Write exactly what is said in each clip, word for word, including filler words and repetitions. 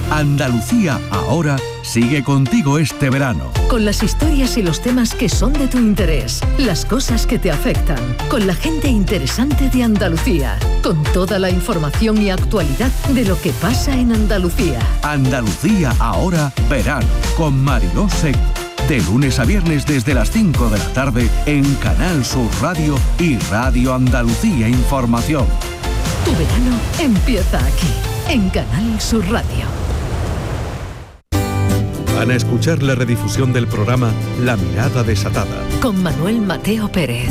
Andalucía Ahora sigue contigo este verano. Con las historias y los temas que son de tu interés, las cosas que te afectan, con la gente interesante de Andalucía, con toda la información y actualidad de lo que pasa en Andalucía. Andalucía Ahora verano, con Mariló Seco. De lunes a viernes desde las cinco de la tarde en Canal Sur Radio y Radio Andalucía Información. Tu verano empieza aquí, en Canal Sur Radio. Van a escuchar la redifusión del programa La Mirada Desatada, con Manuel Mateo Pérez.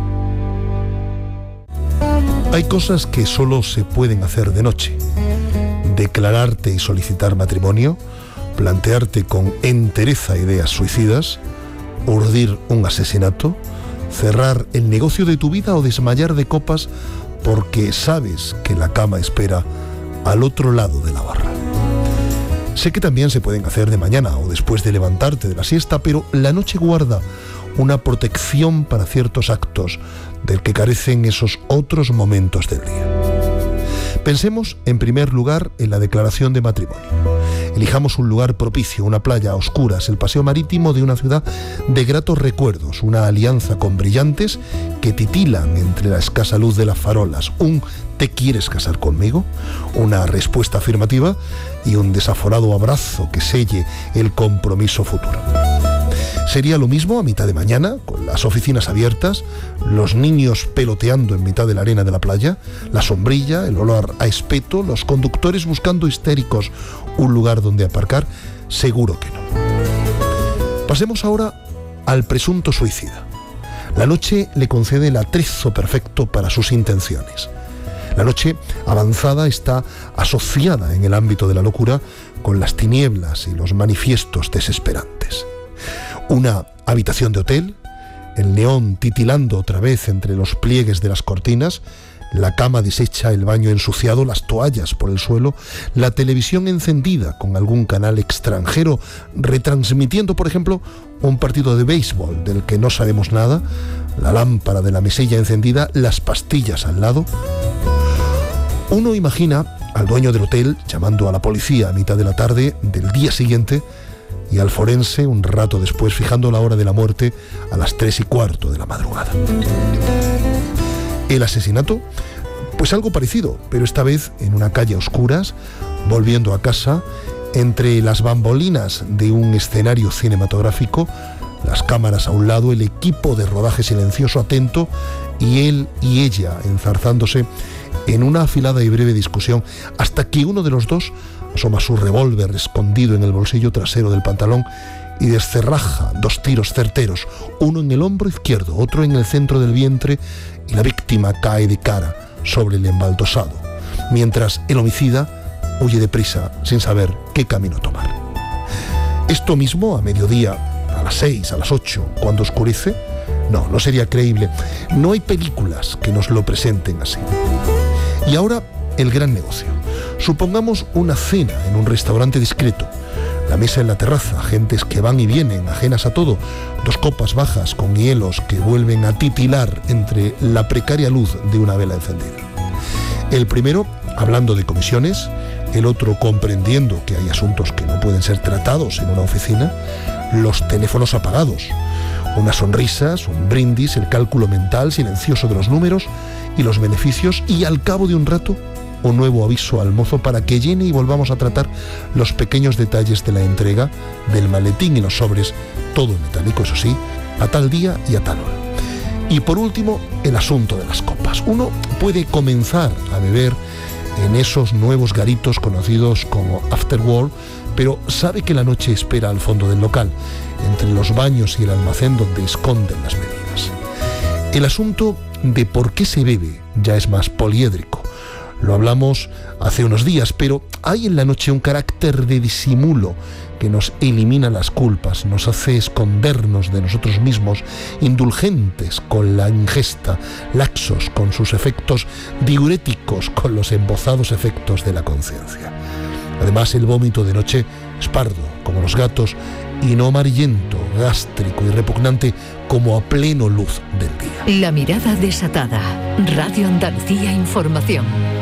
Hay cosas que solo se pueden hacer de noche. Declararte y solicitar matrimonio, plantearte con entereza ideas suicidas, urdir un asesinato, cerrar el negocio de tu vida o desmayar de copas porque sabes que la cama espera al otro lado de la barra. Sé que también se pueden hacer de mañana o después de levantarte de la siesta, pero la noche guarda una protección para ciertos actos del que carecen esos otros momentos del día. Pensemos en primer lugar en la declaración de matrimonio. Elijamos un lugar propicio, una playa a oscuras, el paseo marítimo de una ciudad de gratos recuerdos, una alianza con brillantes que titilan entre la escasa luz de las farolas, un ¿te quieres casar conmigo?, una respuesta afirmativa y un desaforado abrazo que selle el compromiso futuro. Sería lo mismo a mitad de mañana, con las oficinas abiertas, los niños peloteando en mitad de la arena de la playa, la sombrilla, el olor a espeto, los conductores buscando histéricos un lugar donde aparcar. Seguro que no. Pasemos ahora al presunto suicida. La noche le concede el atrezo perfecto para sus intenciones. La noche avanzada está asociada en el ámbito de la locura con las tinieblas y los manifiestos desesperantes. Una habitación de hotel, el neón titilando otra vez entre los pliegues de las cortinas, la cama deshecha, el baño ensuciado, las toallas por el suelo, la televisión encendida con algún canal extranjero retransmitiendo, por ejemplo, un partido de béisbol del que no sabemos nada, la lámpara de la mesilla encendida, las pastillas al lado. Uno imagina al dueño del hotel llamando a la policía a mitad de la tarde del día siguiente y al forense un rato después fijando la hora de la muerte a las tres y cuarto de la madrugada. El asesinato, pues algo parecido, pero esta vez en una calle a oscuras, volviendo a casa, entre las bambolinas de un escenario cinematográfico, las cámaras a un lado, el equipo de rodaje silencioso atento y él y ella enzarzándose en una afilada y breve discusión hasta que uno de los dos asoma su revólver escondido en el bolsillo trasero del pantalón y descerraja dos tiros certeros, uno en el hombro izquierdo, otro en el centro del vientre, y la víctima cae de cara sobre el embaldosado, mientras el homicida huye deprisa sin saber qué camino tomar. Esto mismo a mediodía, a las seis, a las ocho, cuando oscurece, no, no sería creíble. No hay películas que nos lo presenten así. Y ahora, el gran negocio. Supongamos una cena en un restaurante discreto. La mesa en la terraza, gentes que van y vienen, ajenas a todo, dos copas bajas con hielos que vuelven a titilar entre la precaria luz de una vela encendida. El primero, hablando de comisiones, el otro comprendiendo que hay asuntos que no pueden ser tratados en una oficina, los teléfonos apagados, unas sonrisas, un brindis, el cálculo mental silencioso de los números y los beneficios, y al cabo de un rato, un nuevo aviso al mozo para que llene y volvamos a tratar los pequeños detalles de la entrega del maletín y los sobres, todo en metálico, eso sí, a tal día y a tal hora. Y por último, el asunto de las copas. Uno puede comenzar a beber en esos nuevos garitos conocidos como After Work, pero sabe que la noche espera al fondo del local, entre los baños y el almacén donde esconden las bebidas. El asunto de por qué se bebe ya es más poliédrico. Lo hablamos hace unos días, pero hay en la noche un carácter de disimulo que nos elimina las culpas, nos hace escondernos de nosotros mismos, indulgentes con la ingesta, laxos con sus efectos, diuréticos con los embozados efectos de la conciencia. Además, el vómito de noche es pardo, como los gatos, y no amarillento, gástrico y repugnante como a pleno luz del día. La mirada desatada. Radio Andalucía Información.